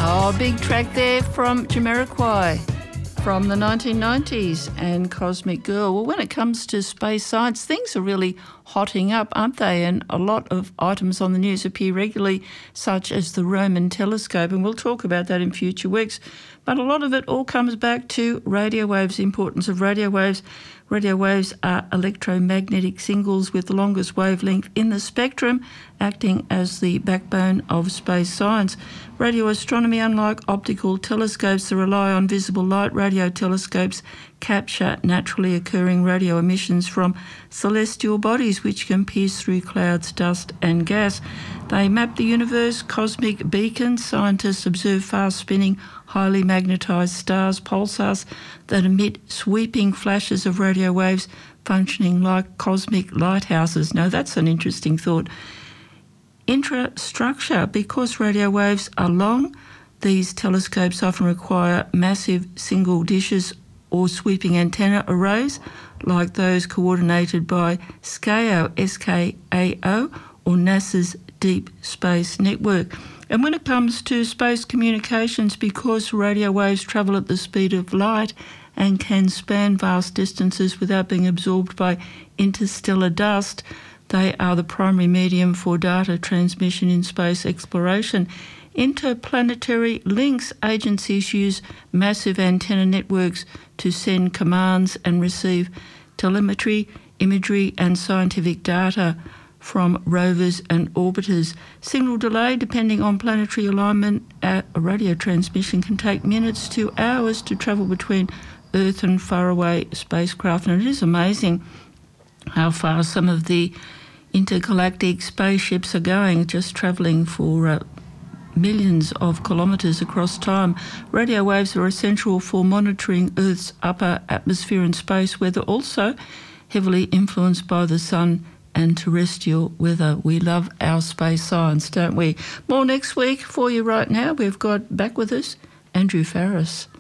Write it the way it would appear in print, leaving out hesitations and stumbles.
Oh, big track there from Jamiroquai from the 1990s and Cosmic Girl. Well, when it comes to space science, things are really hotting up, aren't they? And a lot of items on the news appear regularly, such as the Roman telescope, and we'll talk about that in future weeks. But a lot of it all comes back to radio waves, the importance of radio waves. Radio waves are electromagnetic signals with the longest wavelength in the spectrum, acting as the backbone of space science. Radio astronomy, unlike optical telescopes that rely on visible light, radio telescopes capture naturally occurring radio emissions from celestial bodies which can pierce through clouds, dust and gas. They map the universe, cosmic beacons. Scientists observe fast-spinning, highly magnetised stars, pulsars that emit sweeping flashes of radio waves functioning like cosmic lighthouses. Now, that's an interesting thought. Infrastructure. Because radio waves are long, these telescopes often require massive single dishes or sweeping antenna arrays like those coordinated by SKAO, S-K-A-O, or NASA's Deep Space Network. And when it comes to space communications, because radio waves travel at the speed of light and can span vast distances without being absorbed by interstellar dust, they are the primary medium for data transmission in space exploration. Interplanetary links. Agencies use massive antenna networks to send commands and receive telemetry, imagery and scientific data from rovers and orbiters. Signal delay, depending on planetary alignment, a radio transmission can take minutes to hours to travel between Earth and faraway spacecraft. And it is amazing how far some of the intergalactic spaceships are going, just travelling for millions of kilometres across time. Radio waves are essential for monitoring Earth's upper atmosphere and space weather, also heavily influenced by the sun and terrestrial weather. We love our space science, don't we? More next week. For you right now, we've got back with us Andrew Farris.